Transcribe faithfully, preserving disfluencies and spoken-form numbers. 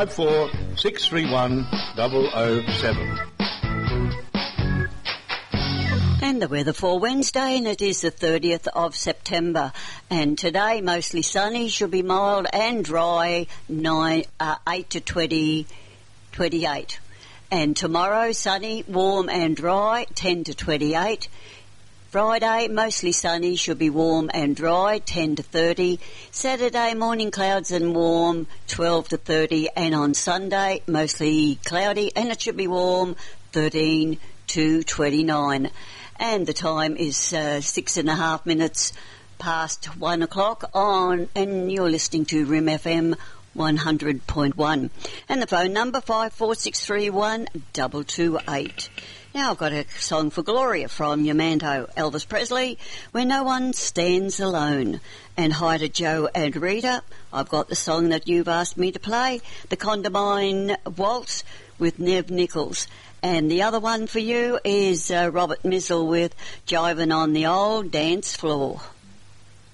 four six three one double oh seven. And the weather for Wednesday, and it is the thirtieth of September. And today, mostly sunny, should be mild and dry, nine, uh, eight to twenty, twenty-eight. And tomorrow, sunny, warm and dry, ten to twenty-eight. Friday, mostly sunny, should be warm and dry, ten to thirty. Saturday, morning clouds and warm, twelve to thirty. And on Sunday, mostly cloudy, and it should be warm, thirteen to twenty-nine. And the time is uh, six and a half minutes past one o'clock on, and you're listening to R I M F M one hundred point one. And the phone number five four six three one two two eight. Now I've got a song for Gloria from Yamanto, Elvis Presley, When No One Stands Alone. And hi to Joe and Rita. I've got the song that you've asked me to play, the Condamine Waltz with Nev Nichols. And the other one for you is uh, Robert Mizzle with Jivin' on the Old Dance Floor.